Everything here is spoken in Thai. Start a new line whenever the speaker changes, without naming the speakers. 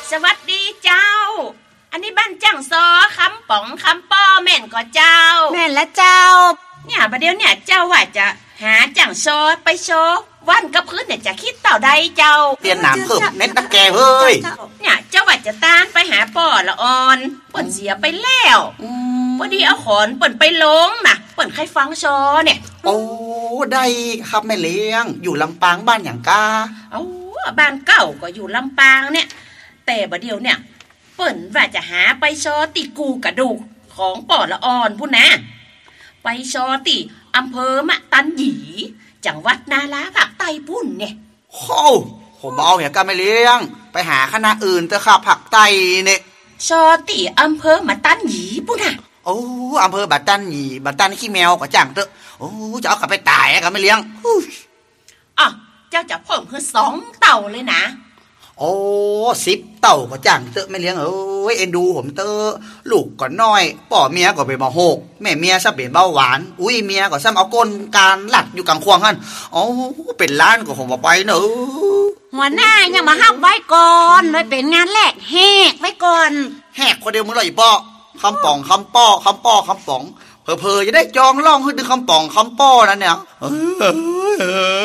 สวัสดีเจ้าอันนี้บ้านจังซอคำป๋องคำป้อแม่นก็เจ้า
แม่นและเจ้า
เนี่ยประเดี๋ยวเนี่ยเจ้าว่าจะหาจังซอไปโชว์วันกับพื้นเนี่ยจะคิดต่อใดเจ้า
เตียนหนามเพิ่มเน็ตตะแกเฮ้ย
เนี่ยเจ้าว่าจะตานไปหาป่อละออนเปิ่นเสียไปแล้วพอดีเอาขอนเปิ่นไปลงน่ะเปิ่นใครฟังซอเนี่ย
โอ้ได้ครับแม่เลี้ยงอยู่ลำปางบ้านอย่างกา
เอาบ้านเก่าก็อยู่ลำปางเนี่ยแต่บัดเดียวเนี่ยเปิ่นว่าจะหาไปซอติกูกระดูกของป่อละออนพุ่นนะไปซอติอำเภอมะตันหยีจังหวัดนาราภาคใต้พุ่นเนี่ย
โอ้ผมเอาอย่างกาแม่เลี้ยงไปหาคณะอื่นเถอะครับภาคใต้เนี่ย
ซอติอำเภอมะตันหยีพุ่นน่ะ
โอ้อำเภอบัดตันหยีบัดตันขี้แมวก็จังเถอะโอ้จะเอากลับไปตายกาแม่เลี้ยง
อ่ะเจ้าจะเพิ่มคือ2 เต่าเลยนะ
โอ้10 เต่าก็จังเตอะแม่เลี้ยงเอ้ยเอ็นดูผมเตอะลูกก็น้อยป่อเมียก็เป็นบ่โหกแม่เมียซะเป็นเบาหวานอุ้ยเมียก็ซ้ำเอาก้นการหลัดอยู่กลางควงหั่นโอ้เป็นล้านก็ผมบ่ไปเนอะ
หัวหน้ายังมาห้ามไว้ก่อนเลยเป็นงานแรกแหกไว้ก่อน
แหกคนเดียวมึงเลยอีป้อคำป่องคำป้อคำป้อคำป๋องเพอจะได้จองล่องให้ดึงคำป่องคำป้อนั่นเนี่ย